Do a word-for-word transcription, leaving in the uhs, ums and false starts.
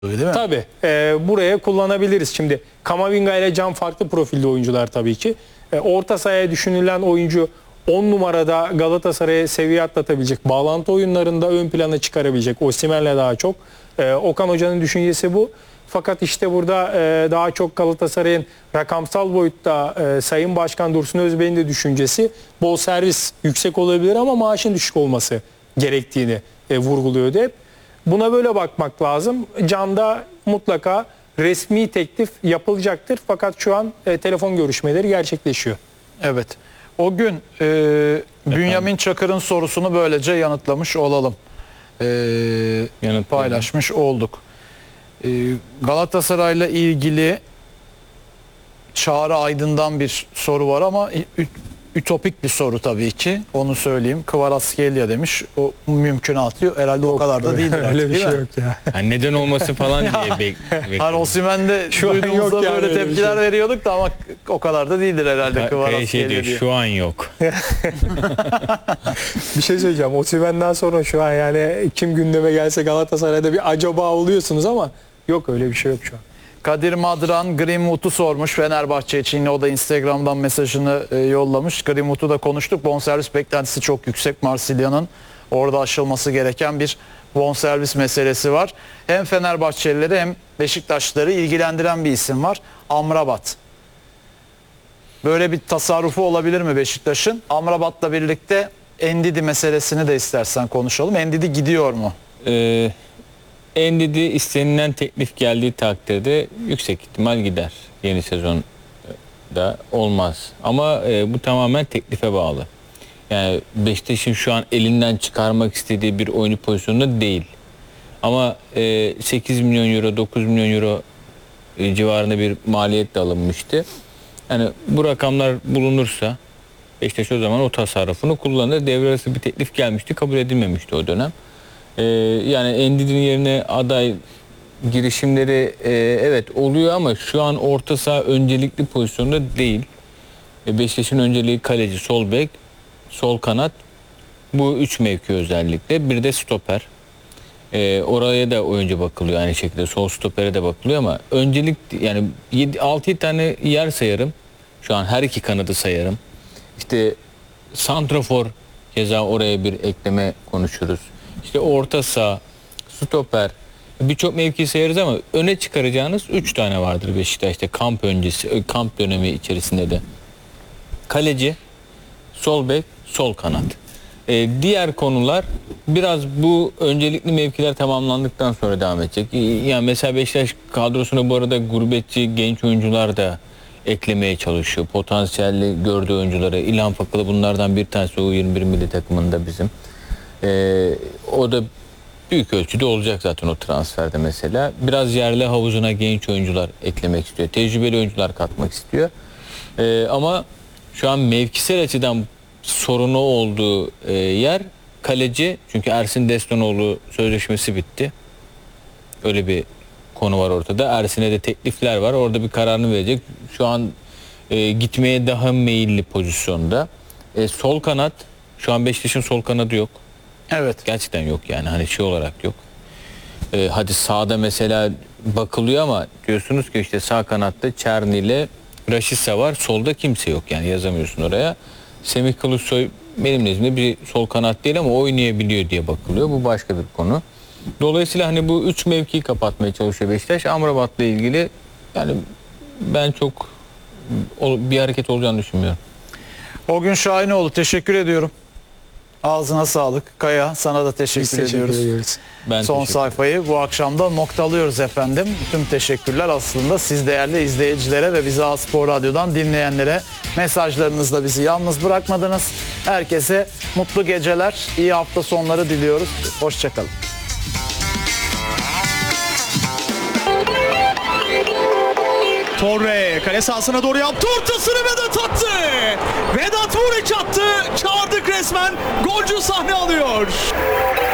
değil mi? Tabii. E, buraya kullanabiliriz. Şimdi Kamavinga ile Can farklı profilde oyuncular tabii ki. E, orta sahaya düşünülen oyuncu on numarada Galatasaray'a seviye atlatabilecek, bağlantı oyunlarında ön plana çıkarabilecek. Osimhen'le daha çok. E, Okan Hoca'nın düşüncesi bu. Fakat işte burada e, daha çok Galatasaray'ın rakamsal boyutta e, Sayın Başkan Dursun Özbey'in de düşüncesi bol servis yüksek olabilir ama maaşın düşük olması gerektiğini e, vurguluyordu hep. Buna böyle bakmak lazım. Can'da mutlaka resmi teklif yapılacaktır. Fakat şu an e, telefon görüşmeleri gerçekleşiyor. Evet. O gün e, Bünyamin Çakır'ın sorusunu böylece yanıtlamış olalım. E, paylaşmış olduk. E, Galatasaray'la ilgili Çağrı Aydın'dan bir soru var ama ütopik bir soru tabii ki. Onu söyleyeyim. Kvaratskhelia demiş. O mümkünatı yok. Herhalde o kadar da değildir. Öyle bir değil şey mi? yok ya. Yani neden olması falan diye bek bekliyorum. Hani Osimhen'de Şu an yok duyduğumuzda yani böyle öyle bir tepkiler şey. veriyorduk da ama o kadar da değildir herhalde Ka- Kaya şey Kvaratskhelia diyor, diye. şu an yok. Bir şey söyleyeceğim. Osimhen'den sonra şu an yani kim gündeme gelse Galatasaray'da bir acaba oluyorsunuz ama yok, öyle bir şey yok şu an. Kadir Madran Greenwood'u sormuş Fenerbahçe için. O da Instagram'dan mesajını e, yollamış. Greenwood'u da konuştuk. Bonservis beklentisi çok yüksek Marsilya'nın. Orada aşılması gereken bir bonservis meselesi var. Hem Fenerbahçelileri hem Beşiktaşlıları ilgilendiren bir isim var. Amrabat. Böyle bir tasarrufu olabilir mi Beşiktaş'ın? Amrabat'la birlikte Endidi meselesini de istersen konuşalım. Endidi gidiyor mu? Ee, Endidi istenilen teklif geldiği takdirde yüksek ihtimal gider. Yeni sezonda olmaz. Ama e, bu tamamen teklife bağlı. Yani Beşiktaş'ın şu an elinden çıkarmak istediği bir oyuncu pozisyonunda değil. Ama e, sekiz milyon euro, dokuz milyon euro e, civarında bir maliyetle alınmıştı. Yani bu rakamlar bulunursa Beşiktaş o zaman o tasarrufunu kullanır. Devre arası bir teklif gelmişti, kabul edilmemişti o dönem. Ee, yani Endidi'nin yerine aday girişimleri e, evet oluyor ama şu an orta saha öncelikli pozisyonda değil. E, Beşiktaş'ın önceliği kaleci, sol bek, sol kanat. Bu üç mevki özellikle. Bir de stoper. E, oraya da oyuncu bakılıyor aynı şekilde. Sol stopere de bakılıyor ama öncelik yani altı tane yer sayarım. Şu an her iki kanadı sayarım. İşte santrafor keza oraya bir ekleme konuşuruz. İşte orta saha, stoper, birçok mevki sayarız ama öne çıkaracağınız üç tane vardır Beşiktaş'ta kamp öncesi, kamp dönemi içerisinde de. Kaleci, sol bek, sol kanat. Ee, diğer konular biraz bu öncelikli mevkiler tamamlandıktan sonra devam edecek. Yani mesela Beşiktaş kadrosuna bu arada gurbetçi genç oyuncular da eklemeye çalışıyor. Potansiyelli gördüğü oyuncuları. İlhan Fakalı bunlardan bir tanesi, o yirmi bir milli takımında bizim. Ee, o da büyük ölçüde olacak zaten o transferde mesela. Biraz yerli havuzuna genç oyuncular eklemek istiyor. Tecrübeli oyuncular katmak istiyor. Ee, ama şu an mevkisel açıdan sorunu olduğu e, yer kaleci. Çünkü Ersin Destanoğlu sözleşmesi bitti. Öyle bir konu var ortada. Ersin'e de teklifler var. Orada bir kararını verecek. Şu an e, gitmeye daha meyilli pozisyonda. E, sol kanat. Şu an Beşiktaş'ın sol kanadı yok. Evet. Gerçekten yok yani. Hani şey olarak yok. E, hadi sağda mesela bakılıyor ama diyorsunuz ki işte sağ kanatta Çerni ile Raşitsa var. Solda kimse yok yani, yazamıyorsun oraya. Semih Kılıçsoy benim nezdimde bir sol kanat değil ama oynayabiliyor diye bakılıyor. Bu başka bir konu. Dolayısıyla hani bu üç mevkiyi kapatmaya çalışıyor Beşiktaş. Amrabat'la ilgili yani ben çok bir hareket olacağını düşünmüyorum. O gün Şahinoğlu, teşekkür ediyorum. Ağzına sağlık. Kaya, sana da teşekkür, Biz teşekkür ediyoruz. ediyoruz. Ben Son teşekkür sayfayı bu akşam da noktalıyoruz efendim. Tüm teşekkürler aslında siz değerli izleyicilere ve bizi A-Spor Radyo'dan dinleyenlere. Mesajlarınızla bizi yalnız bırakmadınız. Herkese mutlu geceler, iyi hafta sonları diliyoruz. Hoşçakalın. Torre kale sahasına doğru yaptı, ortasını Vedat attı. Vedat Muriç attı, çağırdık resmen, golcü sahne alıyor.